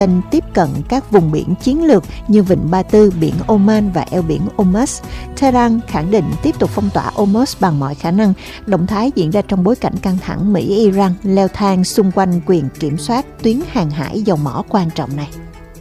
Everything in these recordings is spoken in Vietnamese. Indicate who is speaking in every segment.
Speaker 1: Washington tiếp cận các vùng biển chiến lược như Vịnh Ba Tư, biển Oman và eo biển Hormuz. Tehran khẳng định tiếp tục phong tỏa Hormuz bằng mọi khả năng. Động thái diễn ra trong bối cảnh căng thẳng Mỹ-Iran leo thang xung quanh quyền kiểm soát tuyến hàng hải dầu mỏ quan trọng này.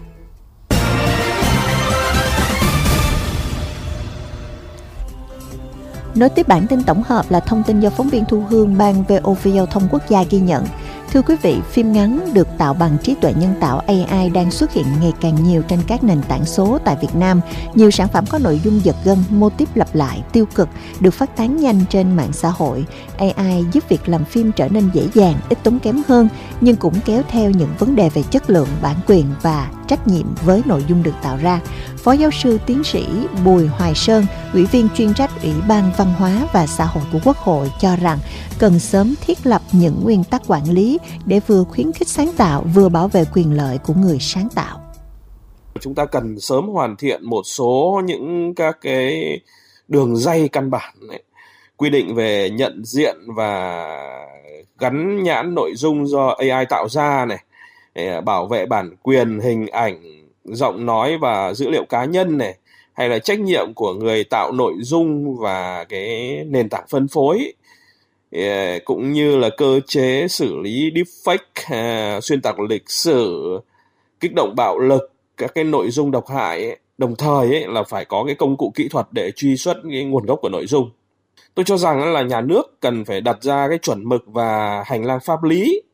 Speaker 1: Nối tiếp bản tin tổng hợp là thông tin do phóng viên Thu Hương ban VOV Giao thông Quốc gia ghi nhận. Thưa quý vị, phim ngắn được tạo bằng trí tuệ nhân tạo AI đang xuất hiện ngày càng nhiều trên các nền tảng số tại Việt Nam. Nhiều sản phẩm có nội dung giật gân, mô típ lặp lại, tiêu cực được phát tán nhanh trên mạng xã hội. AI giúp việc làm phim trở nên dễ dàng, ít tốn kém hơn, nhưng cũng kéo theo những vấn đề về chất lượng, bản quyền và trách nhiệm với nội dung được tạo ra. Phó giáo sư tiến sĩ Bùi Hoài Sơn, Ủy viên chuyên trách Ủy ban Văn hóa và Xã hội của Quốc hội cho rằng cần sớm thiết lập những nguyên tắc quản lý để vừa khuyến khích sáng tạo, vừa bảo vệ quyền lợi của người sáng tạo.
Speaker 2: Chúng ta cần sớm hoàn thiện một số những các cái đường ray căn bản này, quy định về nhận diện và gắn nhãn nội dung do AI tạo ra này, bảo vệ bản quyền hình ảnh, giọng nói và dữ liệu cá nhân này, hay là trách nhiệm của người tạo nội dung và cái nền tảng phân phối, cũng như là cơ chế xử lý deepfake, xuyên tạc lịch sử, kích động bạo lực, các cái nội dung độc hại. Đồng thời là phải có cái công cụ kỹ thuật để truy xuất cái nguồn gốc của nội dung. Tôi cho rằng là nhà nước cần phải đặt ra cái chuẩn mực và hành lang pháp lý